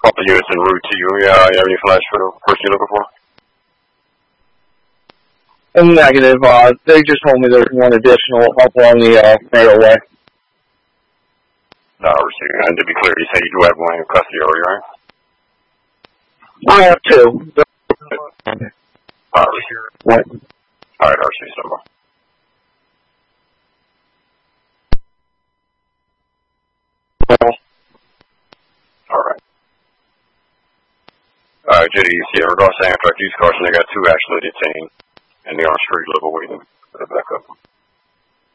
Couple units en route to you. Yeah, you have any flash for the person you're looking for? Negative. They just told me there's one additional up on the railway. No, receiving. And to be clear, you say you do have one in custody already, right? I have two. What? All right, RC number. All right. JD, you see, in regards to Amtrak use caution, they got two actually detained, and they are on street level waiting for the backup.